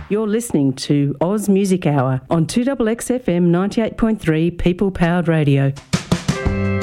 You're listening to Oz Music Hour on 2XXFM 98.3 People Powered Radio.